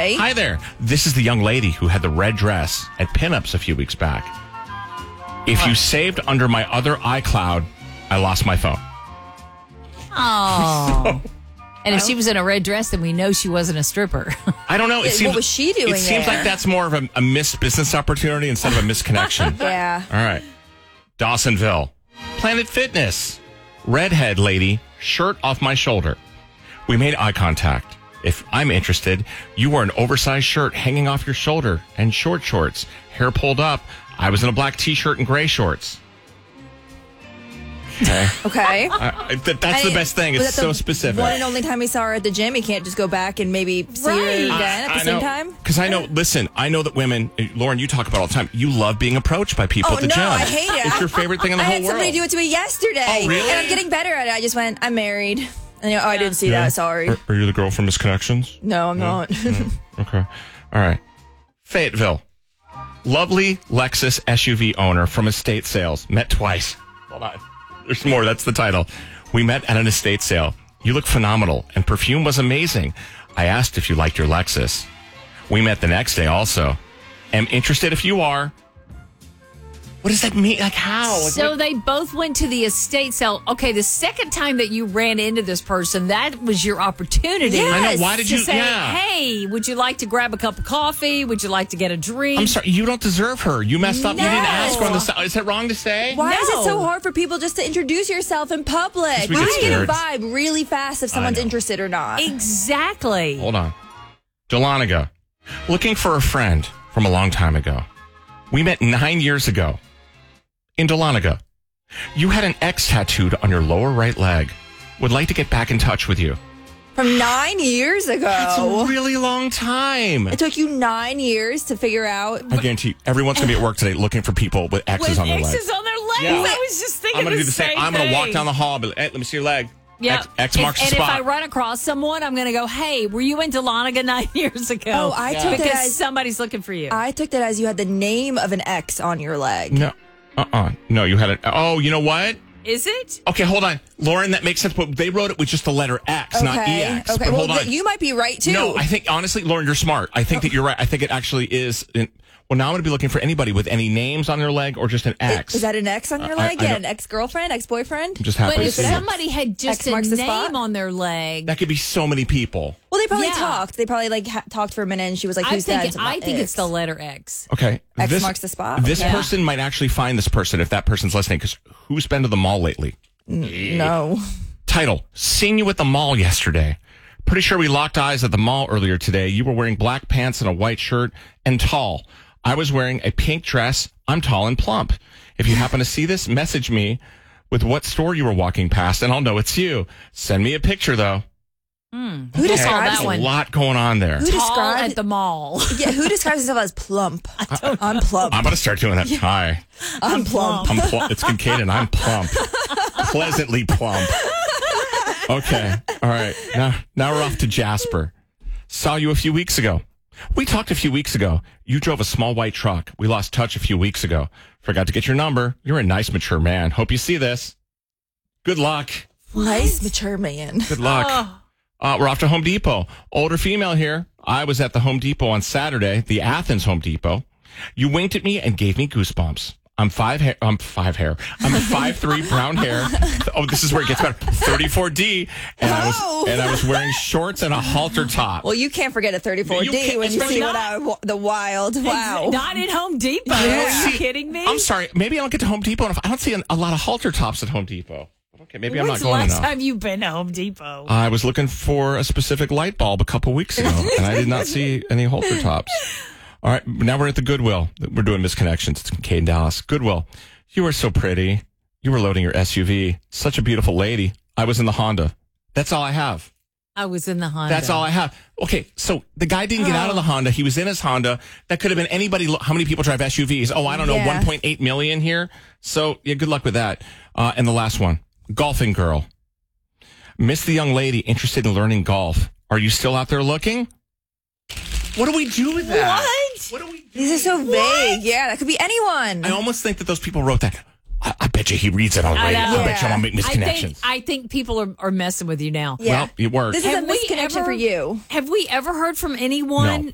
Okay. Hi there. This is the young lady who had the red dress at Pinups a few weeks back. If you saved under my other iCloud, I lost my phone. Oh. And if she was in a red dress, then we know she wasn't a stripper. I don't know. What was she doing It seems there? like that's more of a missed business opportunity instead of a misconnection. Yeah. All right. Dawsonville. Planet Fitness. Redhead lady, shirt off my shoulder. We made eye contact. If I'm interested, you wore an oversized shirt hanging off your shoulder and short shorts, hair pulled up. I was in a black t-shirt and gray shorts. Okay. Okay. That's the best thing. It's so specific. One and only time we saw her at the gym. You can't just go back and maybe see her again at the same time. Because I know that women, Lauren, you talk about all the time. You love being approached by people at the gym. I hate it. It's your favorite thing in the whole world. I had somebody do it to me yesterday. Oh, really? And I'm getting better at it. I just went, I'm married. And I didn't see that. Sorry. Are you the girl from Misconnections? No, I'm not. Okay. All right. Fayetteville. Lovely Lexus SUV owner from estate sales. Met twice. Hold on. There's more. That's the title. We met at an estate sale. You look phenomenal, and perfume was amazing. I asked if you liked your Lexus. We met the next day also. Am interested if you are. What does that mean? Like how? So they both went to the estate sale. Okay, the second time that you ran into this person, that was your opportunity. Yes. I know. Why did to you? say, Yeah. hey, would you like to grab a cup of coffee? Would you like to get a drink? I'm sorry. You don't deserve her. You messed up. No. You didn't ask her on the side. Is that wrong to say? Why is No. it so hard for people just to introduce yourself in public? Because we You get get a scared. vibe really fast if someone's know. interested or not. Exactly. Hold on. Dahlonega. Looking for a friend from a long time ago. We met 9 years ago in Dahlonega. You had an X tattooed on your lower right leg. Would like to get back in touch with you. From 9 years ago. That's a really long time. It took you 9 years to figure out. I guarantee you, everyone's going to be at work today looking for people with X's With on their legs. X's on their legs. Yeah. I was just thinking I'm going to the do the same. I'm going to walk down the hall and be like, hey, let me see your leg. Yeah. X marks the and spot. if I run across someone, I'm going to go, hey, were you in Dahlonega 9 years ago? Oh, I took that because as somebody's looking for you. I took that as you had the name of an X on your leg. No. No, you had it. Oh, you know what? Is it? Okay, hold on. Lauren, that makes sense, but they wrote it with just the letter X, not EX. Okay. But Well, hold on. you might be right too. No, I think, honestly, Lauren, you're smart. I think that you're right. I think it actually is. Well, now I'm going to be looking for anybody with any names on their leg or just an X. Is that an X on your leg? Yeah, an ex-girlfriend, ex-boyfriend? I'm just happy But to if see it. somebody had just X a marks the name spot? on their leg, That could be so many people. Well, they probably Yeah. talked. They probably talked for a minute, and she was like, I "Who's that?" think it's the letter X. Okay. X marks the spot? This Okay. person might actually find this person if that person's listening, because who's been to the mall lately? No. Title, seen you at the mall yesterday. Pretty sure we locked eyes at the mall earlier today. You were wearing black pants and a white shirt and tall. I was wearing a pink dress. I'm tall and plump. If you happen to see this, message me with what store you were walking past, and I'll know it's you. Send me a picture, though. Who saw describes that There's one? a lot going on there. Who Tall describes at the mall. Yeah, who describes himself as plump? I'm plump. I'm going to start doing that. Hi. I'm plump. I'm plump. It's Kincaid, and I'm plump. Pleasantly plump. Okay. All right. Now we're off to Jasper. Saw you a few weeks ago. We talked a few weeks ago. You drove a small white truck. We lost touch a few weeks ago. Forgot to get your number. You're a nice, mature man. Hope you see this. Good luck. Nice, mature man. Good luck. We're off to Home Depot. Older female here. I was at the Home Depot on Saturday, the Athens Home Depot. You winked at me and gave me goosebumps. I'm 5'3", brown hair. Oh, this is where it gets better. 34D, and I was wearing shorts and a halter top. Well, you can't forget a 34D You can't- when you see not. the wild. Wow. Not in Home Depot. Yeah. Are you kidding me? I'm sorry. Maybe I don't get to Home Depot enough. I don't see a lot of halter tops at Home Depot. Okay, maybe I'm When's not the going last enough. time you've been to Home Depot? I was looking for a specific light bulb a couple weeks ago, and I did not see any halter tops. All right, now we're at the Goodwill. We're doing Misconnections. It's Kincaid and Dallas. Goodwill. You were so pretty. You were loading your SUV. Such a beautiful lady. I was in the Honda. That's all I have. I was in the Honda. That's all I have. Okay, so the guy didn't get out of the Honda. He was in his Honda. That could have been anybody. How many people drive SUVs? Oh, I don't know, Yeah. 1.8 million here. So, yeah, good luck with that. And the last one, golfing girl. Miss the young lady interested in learning golf. Are you still out there looking? What do we do with that? What do we do? These are so vague. Yeah, that could be anyone. I almost think that those people wrote that. I bet you he reads it already. I bet you I'm going to make misconnections. I think people are messing with you now. Yeah. Well, it worked. This is a Have we misconnection ever- for you. Have we ever heard from anyone